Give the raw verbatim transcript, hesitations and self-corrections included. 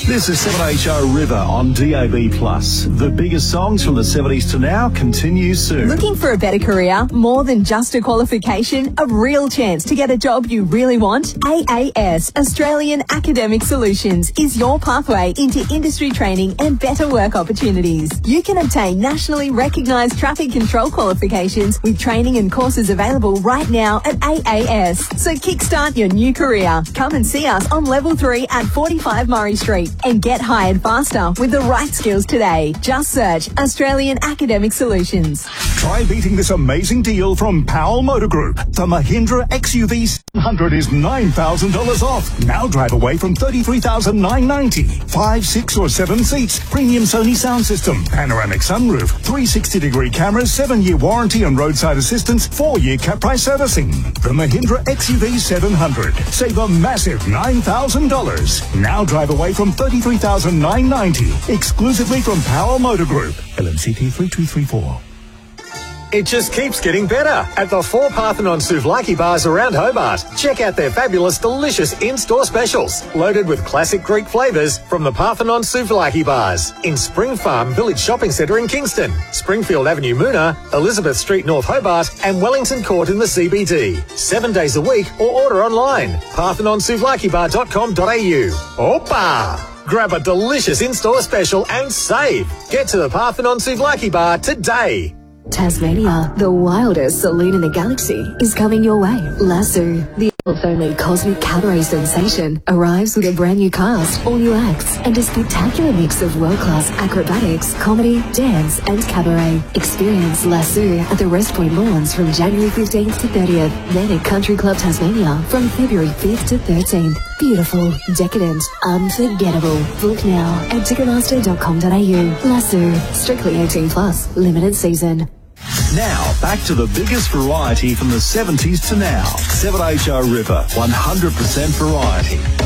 This is seven H O River on D A B plus. The biggest songs from the seventies to now continues soon. Looking for a better career? More than just a qualification? A real chance to get a job you really want? A A S, Australian Academic Solutions, is your pathway into industry training and better work opportunities. You can obtain nationally recognised traffic control qualifications with training and courses available right now at A A S. So kickstart your new career. Come and see us on level three at forty-five Murray Street and get hired faster with the right skills today. Just search Australian Academic Solutions. Try beating this amazing deal from Powell Motor Group. The Mahindra X U V seven hundred is nine thousand dollars off. Now drive away from thirty-three thousand nine hundred ninety dollars. Five, six or seven seats, premium Sony sound system, panoramic sunroof, three hundred sixty degree cameras, seven year warranty and roadside assistance, four year cap price servicing. The Mahindra X U V seven hundred. Save a massive nine thousand dollars. Now drive away from thirty-three thousand nine hundred ninety dollars. Exclusively from Powell Motor Group. L M C T three two three four. It just keeps getting better at the four Parthenon Souvlaki bars around Hobart. Check out their fabulous, delicious in-store specials, loaded with classic Greek flavours from the Parthenon Souvlaki bars in Spring Farm Village Shopping Centre in Kingston, Springfield Avenue Moona, Elizabeth Street North Hobart and Wellington Court in the C B D. Seven days a week or order online. parthenon souvlaki bar dot com dot a u. Opa! Grab a delicious in-store special and save. Get to the Parthenon Souvlaki bar today. Tasmania, the wildest saloon in the galaxy, is coming your way. Lasso, the world's only cosmic cabaret sensation, arrives with a brand new cast, all new acts, and a spectacular mix of world-class acrobatics, comedy, dance, and cabaret. Experience Lasso at the Rest Point Lawns from January fifteenth to thirtieth, then at Country Club Tasmania from February fifth to thirteenth. Beautiful, decadent, unforgettable. Book now at ticketmaster dot com dot a u. Lasso, strictly eighteen plus, limited season. Now, back to the biggest variety from the seventies to now. seven H O River, one hundred percent variety.